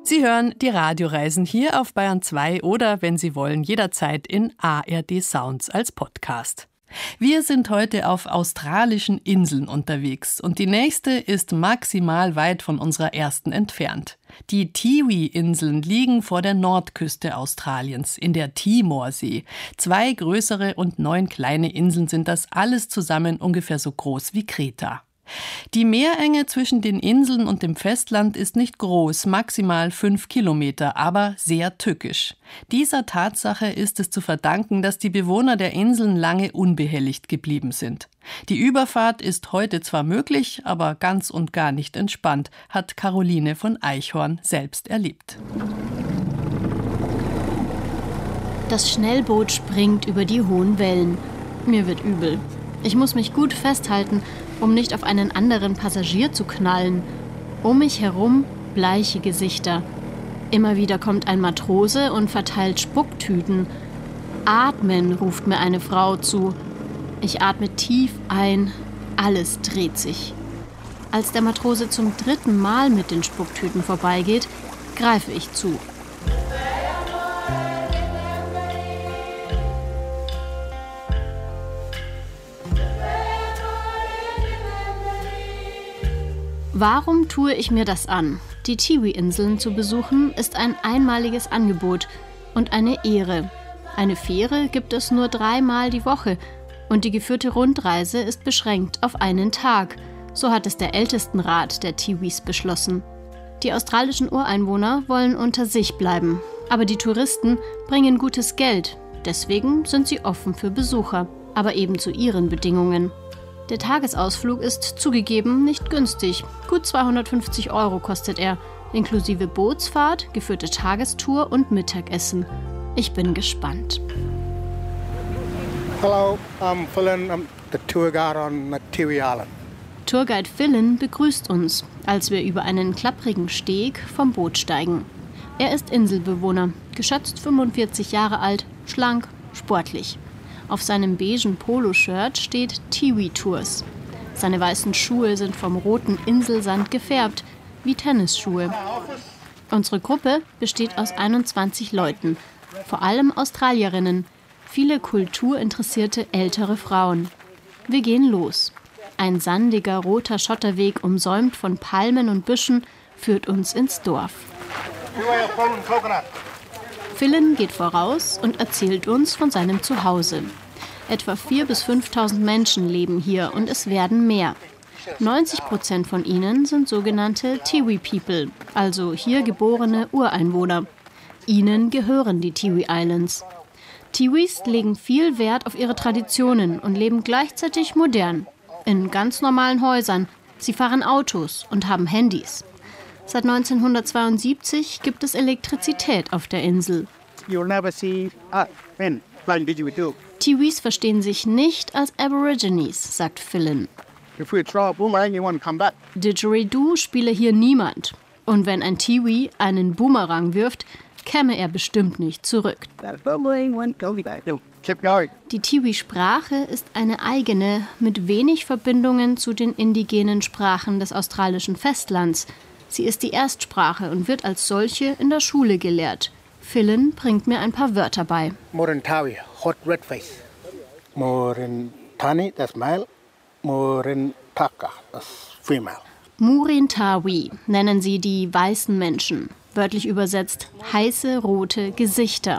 Sie hören die Radioreisen hier auf Bayern 2 oder, wenn Sie wollen, jederzeit in ARD Sounds als Podcast. Wir sind heute auf australischen Inseln unterwegs und die nächste ist maximal weit von unserer ersten entfernt. Die Tiwi-Inseln liegen vor der Nordküste Australiens in der Timorsee. 2 größere und 9 kleine Inseln sind das, alles zusammen ungefähr so groß wie Kreta. Die Meerenge zwischen den Inseln und dem Festland ist nicht groß, maximal 5 Kilometer, aber sehr tückisch. Dieser Tatsache ist es zu verdanken, dass die Bewohner der Inseln lange unbehelligt geblieben sind. Die Überfahrt ist heute zwar möglich, aber ganz und gar nicht entspannt, hat Caroline von Eichhorn selbst erlebt. Das Schnellboot springt über die hohen Wellen. Mir wird übel. Ich muss mich gut festhalten, um nicht auf einen anderen Passagier zu knallen. Um mich herum bleiche Gesichter. Immer wieder kommt ein Matrose und verteilt Spucktüten. Atmen, ruft mir eine Frau zu. Ich atme tief ein, alles dreht sich. Als der Matrose zum 3. Mal mit den Spucktüten vorbeigeht, greife ich zu. Warum tue ich mir das an? Die Tiwi-Inseln zu besuchen ist ein einmaliges Angebot und eine Ehre. Eine Fähre gibt es nur 3 Mal die Woche und die geführte Rundreise ist beschränkt auf einen Tag. So hat es der Ältestenrat der Tiwis beschlossen. Die australischen Ureinwohner wollen unter sich bleiben, aber die Touristen bringen gutes Geld. Deswegen sind sie offen für Besucher, aber eben zu ihren Bedingungen. Der Tagesausflug ist zugegeben nicht günstig. Gut 250 € kostet er, inklusive Bootsfahrt, geführte Tagestour und Mittagessen. Ich bin gespannt. Hello, I'm Philin. I'm the tour guide on Tiwi Island. Tourguide Philin begrüßt uns, als wir über einen klapprigen Steg vom Boot steigen. Er ist Inselbewohner, geschätzt 45 Jahre alt, schlank, sportlich. Auf seinem beigen Poloshirt steht Tiwi Tours. Seine weißen Schuhe sind vom roten Inselsand gefärbt, wie Tennisschuhe. Unsere Gruppe besteht aus 21 Leuten, vor allem Australierinnen, viele kulturinteressierte ältere Frauen. Wir gehen los. Ein sandiger, roter Schotterweg, umsäumt von Palmen und Büschen, führt uns ins Dorf. Philin geht voraus und erzählt uns von seinem Zuhause. Etwa 4.000 bis 5.000 Menschen leben hier und es werden mehr. 90% von ihnen sind sogenannte Tiwi People, also hier geborene Ureinwohner. Ihnen gehören die Tiwi Islands. Tiwis legen viel Wert auf ihre Traditionen und leben gleichzeitig modern. In ganz normalen Häusern. Sie fahren Autos und haben Handys. Seit 1972 gibt es Elektrizität auf der Insel. Tiwis verstehen sich nicht als Aborigines, sagt Philin. Didgeridoo spiele hier niemand. Und wenn ein Tiwi einen Boomerang wirft, käme er bestimmt nicht zurück. Die Tiwi-Sprache ist eine eigene, mit wenig Verbindungen zu den indigenen Sprachen des australischen Festlands. Sie ist die Erstsprache und wird als solche in der Schule gelehrt. Philin bringt mir ein paar Wörter bei. Morintawi, hot red face. Morintani, das male. Morintaka, das female. Murintawi nennen sie die weißen Menschen. Wörtlich übersetzt heiße, rote Gesichter.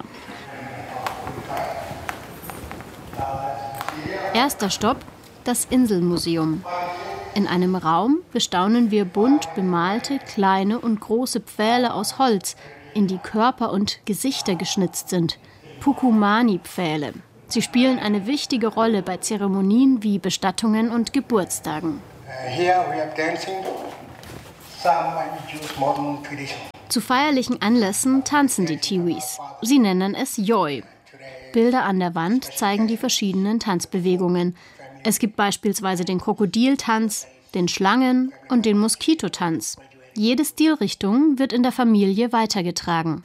Erster Stopp, das Inselmuseum. In einem Raum bestaunen wir bunt bemalte kleine und große Pfähle aus Holz, in die Körper und Gesichter geschnitzt sind. Pukumani-Pfähle. Sie spielen eine wichtige Rolle bei Zeremonien wie Bestattungen und Geburtstagen. Zu feierlichen Anlässen tanzen die Tiwis. Sie nennen es Yoi. Bilder an der Wand zeigen die verschiedenen Tanzbewegungen. Es gibt beispielsweise den Krokodiltanz, den Schlangen- und den Moskitotanz. Jede Stilrichtung wird in der Familie weitergetragen.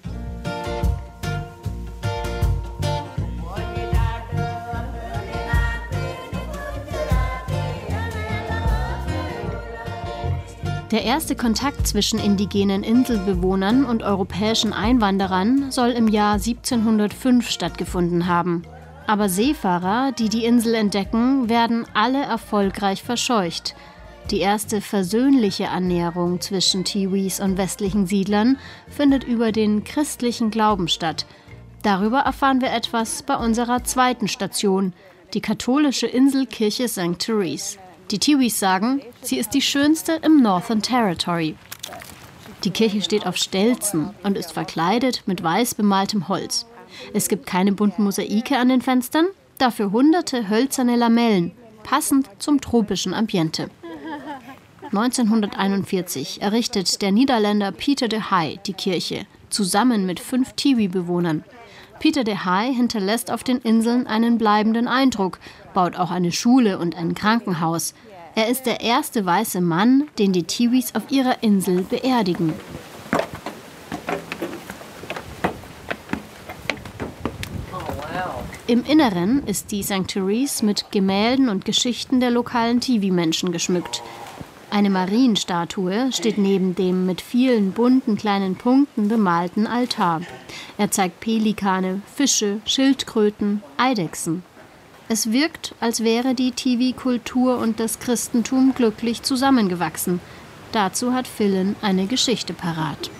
Der erste Kontakt zwischen indigenen Inselbewohnern und europäischen Einwanderern soll im Jahr 1705 stattgefunden haben. Aber Seefahrer, die die Insel entdecken, werden alle erfolgreich verscheucht. Die erste versöhnliche Annäherung zwischen Tiwis und westlichen Siedlern findet über den christlichen Glauben statt. Darüber erfahren wir etwas bei unserer zweiten Station, die katholische Inselkirche St. Therese. Die Tiwis sagen, sie ist die schönste im Northern Territory. Die Kirche steht auf Stelzen und ist verkleidet mit weiß bemaltem Holz. Es gibt keine bunten Mosaike an den Fenstern, dafür hunderte hölzerne Lamellen, passend zum tropischen Ambiente. 1941 errichtet der Niederländer Pieter de Heij die Kirche, zusammen mit 5 Tiwi-Bewohnern. Pieter de Heij hinterlässt auf den Inseln einen bleibenden Eindruck, baut auch eine Schule und ein Krankenhaus. Er ist der erste weiße Mann, den die Tiwis auf ihrer Insel beerdigen. Im Inneren ist die St. Therese mit Gemälden und Geschichten der lokalen Tiwi-Menschen geschmückt. Eine Marienstatue steht neben dem mit vielen bunten kleinen Punkten bemalten Altar. Er zeigt Pelikane, Fische, Schildkröten, Eidechsen. Es wirkt, als wäre die Tiwi-Kultur und das Christentum glücklich zusammengewachsen. Dazu hat Philin eine Geschichte parat.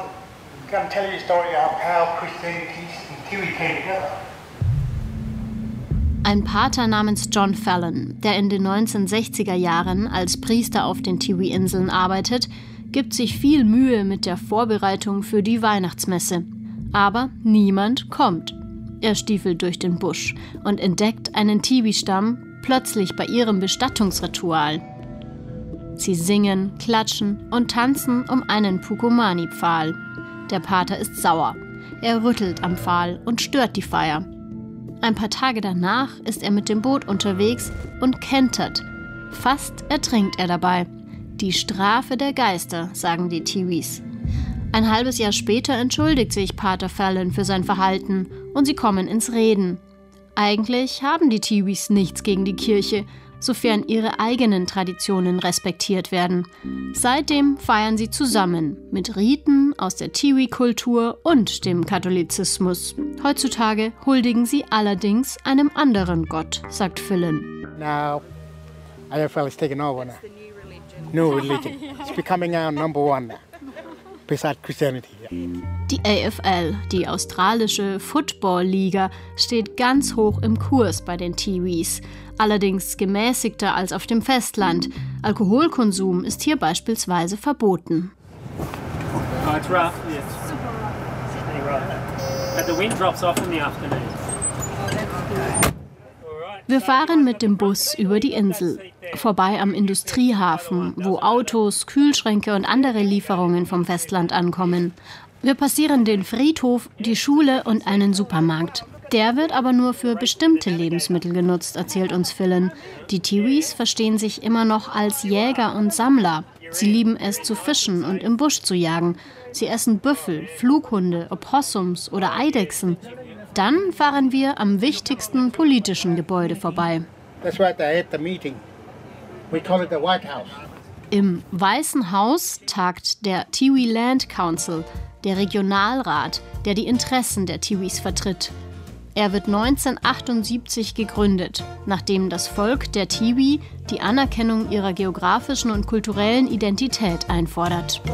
Ein Pater namens John Fallon, der in den 1960er Jahren als Priester auf den Tiwi-Inseln arbeitet, gibt sich viel Mühe mit der Vorbereitung für die Weihnachtsmesse. Aber niemand kommt. Er stiefelt durch den Busch und entdeckt einen Tiwi-Stamm plötzlich bei ihrem Bestattungsritual. Sie singen, klatschen und tanzen um einen Pukumani-Pfahl. Der Pater ist sauer. Er rüttelt am Pfahl und stört die Feier. Ein paar Tage danach ist er mit dem Boot unterwegs und kentert. Fast ertrinkt er dabei. Die Strafe der Geister, sagen die Tiwis. Ein halbes Jahr später entschuldigt sich Pater Fallon für sein Verhalten und sie kommen ins Reden. Eigentlich haben die Tiwis nichts gegen die Kirche, sofern ihre eigenen Traditionen respektiert werden. Seitdem feiern sie zusammen mit Riten aus der Tiwi-Kultur und dem Katholizismus. Heutzutage huldigen sie allerdings einem anderen Gott, sagt Philin. Now, AFL is taking over now. New religion. It's becoming our number one now. Besides Christianity. Die AFL, die australische Football-Liga, steht ganz hoch im Kurs bei den Tiwis. Allerdings gemäßigter als auf dem Festland. Alkoholkonsum ist hier beispielsweise verboten. Oh, it's rough. Yes. Pretty rough. But the wind drops off in the afternoon. Wir fahren mit dem Bus über die Insel, vorbei am Industriehafen, wo Autos, Kühlschränke und andere Lieferungen vom Festland ankommen. Wir passieren den Friedhof, die Schule und einen Supermarkt. Der wird aber nur für bestimmte Lebensmittel genutzt, erzählt uns Philin. Die Tiwis verstehen sich immer noch als Jäger und Sammler. Sie lieben es zu fischen und im Busch zu jagen. Sie essen Büffel, Flughunde, Opossums oder Eidechsen. Dann fahren wir am wichtigsten politischen Gebäude vorbei. That's why they had the meeting. We call it the White House. Im Weißen Haus tagt der Tiwi Land Council, der Regionalrat, der die Interessen der Tiwis vertritt. Er wird 1978 gegründet, nachdem das Volk der Tiwi die Anerkennung ihrer geografischen und kulturellen Identität einfordert.